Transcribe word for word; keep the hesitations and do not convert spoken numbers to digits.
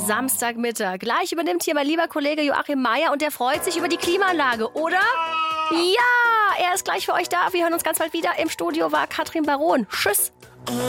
Samstagmittag. Gleich übernimmt hier mein lieber Kollege Joachim Meier und der freut sich über die Klimaanlage, oder? Ja, er ist gleich für euch da. Wir hören uns ganz bald wieder. Im Studio war Katrin Baron. Tschüss.